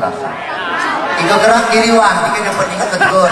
rasa. Ikaw gerak kiri wah, ikaw dapat ingat tegur.